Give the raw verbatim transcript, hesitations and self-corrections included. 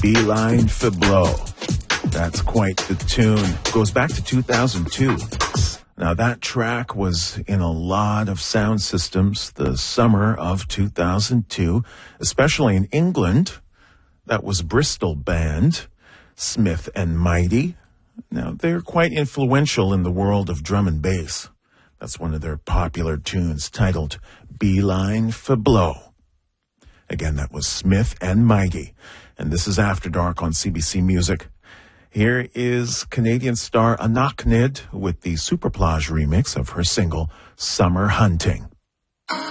Beeline for Blow. That's quite the tune. Goes back to two thousand two. Now, that track was in a lot of sound systems the summer of two thousand two, especially in England. That was Bristol band, Smith and Mighty. Now, they're quite influential in the world of drum and bass. That's one of their popular tunes titled Beeline for Blow. Again, that was Smith and Mighty. And this is After Dark on C B C Music. Here is Canadian star Anaknid with the Superplage remix of her single, Summer Hunting.